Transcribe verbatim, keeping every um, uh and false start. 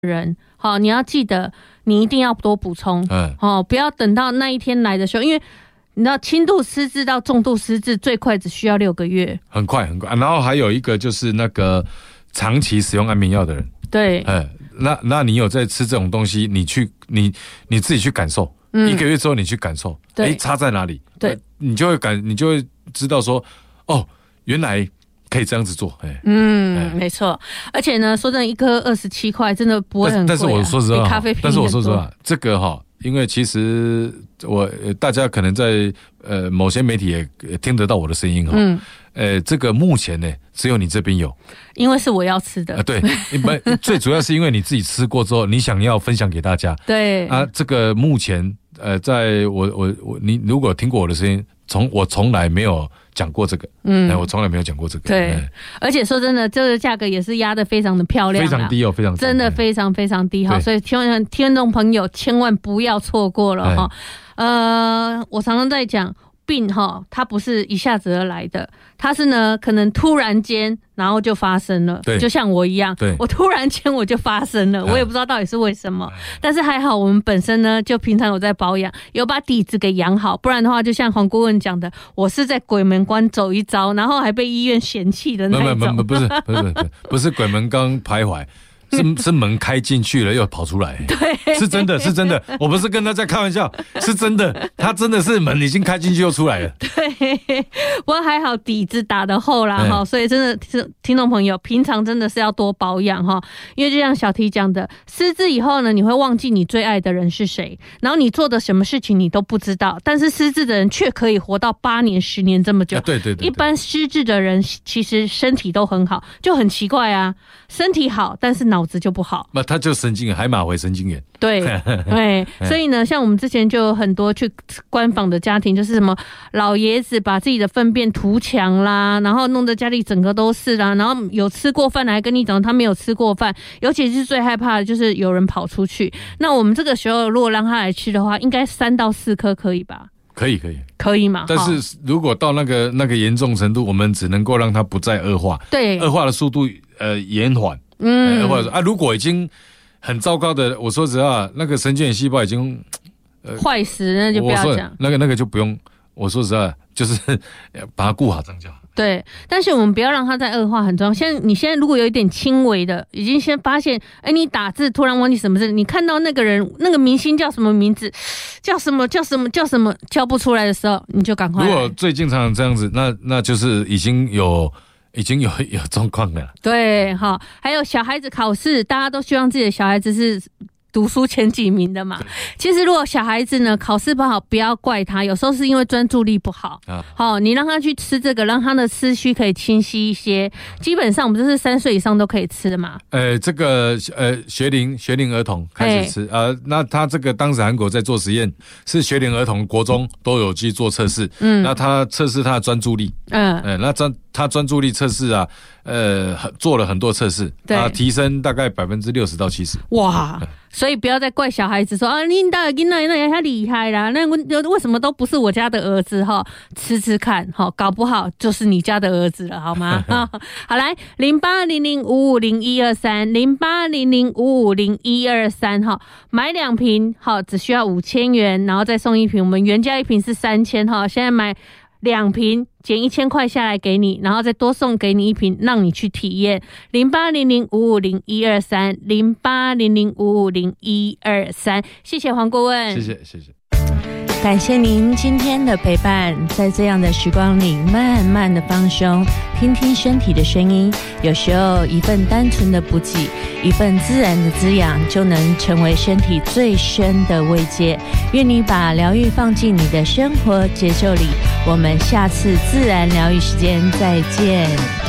人，好，你要记得，你一定要多补充，嗯，好，不要等到那一天来的时候，因为你知道轻度失智到重度失智最快只需要六个月， 很快很快、啊。然后还有一个就是那个长期使用安眠药的人， 对， 哎，那那你有在吃这种东西，你去你你自己去感受，嗯、一个月之后你去感受，哎，差在哪里？ 对， 你就会感，你就会知道说，哦，原来。可以这样子做，哎， 嗯，没错。而且呢，说真的，一颗二十七块，真的不会很贵、啊。 但是我说实话， 咖啡但是我说实话，这个哈，因为其实我大家可能在呃某些媒体也听得到我的声音哈，嗯，呃，这个目前呢，只有你这边有， 因为是我要吃的， 啊，对，最主要是因为你自己吃过之后，你想要分享给大家， 对啊，这个目前呃，在我我我，你如果听过我的声音，从我从来没有。讲过这个，嗯，我从来没有讲过这个， 对，而且说真的，这个价格也是压得非常的漂亮， 非常低哦，非常低真的非常非常低哈，所以听听众朋友千万不要错过了哈。呃，我常常在讲病哈，它不是一下子而来的，它是呢可能突然间然后就发生了，就像我一样，我突然间我就发生了，我也不知道到底是为什么，但是还好我们本身呢就平常有在保养，有把底子给养好，不然的话就像黄顾问讲的，我是在鬼门关走一遭，然后还被医院嫌弃的那种。 不不不不是不是不是不是鬼门关徘徊。是是门开进去了又跑出来， 对， 是真的是真的，我不是跟大家开玩笑，是真的，他真的是门已经开进去又出来了。 对，不过还好底子打得厚啦哈、嗯，所以真的是听众朋友平常真的是要多保养哈，因为就像小T讲的，失智以后呢，你会忘记你最爱的人是谁，然后你做的什么事情你都不知道，但是失智的人却可以活到八年、十年这么久。 啊、对, 对, 对对， 一般失智的人其实身体都很好，就很奇怪啊，身体好，但是脑。脑子就不好， 那他就神经海马回神经元。 对对，所以呢，像我们之前就有很多去官访的家庭，就是什么老爷子把自己的粪便涂墙啦，然后弄得家里整个都是啦，然后有吃过饭的还跟你讲他没有吃过饭，尤其是最害怕的就是有人跑出去。那我们这个时候如果让他来吃的话，应该三到四颗可以吧？ 可以可以可以嘛？ 但是如果到那个那个严重程度，我们只能够让它不再恶化，对，恶化的速度呃延缓。嗯，或者说啊，如果已经很糟糕的，我说实话，那个神经元细胞已经坏、呃、死，那就不要讲。 那个那个就不用，我说实话，就是把它顾好，这样就好。 对，但是我们不要让它再恶化，很重要。现在你现在如果有一点轻微的，已经先发现，哎，你打字突然忘记什么字，你看到那个人那个明星叫什么名字，叫什么叫什么叫什么叫不出来的时候，你就赶快。 如果最经常这样子，那那就是已经有。已经有有状况了， 对哈，还有小孩子考试，大家都希望自己的小孩子是读书前几名的嘛。其实如果小孩子呢考试不好，不要怪他，有时候是因为专注力不好。啊，好，你让他去吃这个，让他的思绪可以清晰一些。基本上我们这是三岁以上都可以吃的嘛。呃， 这个呃学龄学龄儿童开始吃，呃，那他这个当时韩国在做实验，是学龄儿童国中都有去做测试。嗯，那他测试他的专注力。嗯，呃、那专他专注力测试啊，呃，做了很多测试，啊，提升大概百分之六十到七十。 哇！嗯，所以不要再怪小孩子说啊，你大囡仔那太厉害啦，那为什么都不是我家的儿子哈？吃吃看哈，搞不好就是你家的儿子了，好吗？好，来零八零零五五零一二三零八零零五五零一二三哈，买两瓶好，只需要五千元，然后再送一瓶，我们原价一瓶是三千哈，现在买两瓶减一千块下来给你，然后再多送给你一瓶，让你去体验。零八零零五五零一二三零八零零五五零一二三，谢谢黄顾问， 谢谢谢谢。 感谢您今天的陪伴，在这样的时光里慢慢的放松，听听身体的声音，有时候一份单纯的补给，一份自然的滋养，就能成为身体最深的慰藉。愿你把疗愈放进你的生活节奏里，我们下次自然疗愈时间再见。